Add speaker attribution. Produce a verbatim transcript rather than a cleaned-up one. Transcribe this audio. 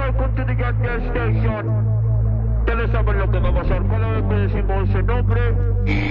Speaker 1: welcome to the Get Gas Station. Ustedes saben lo que va a pasar cada vez que decimos ese nombre.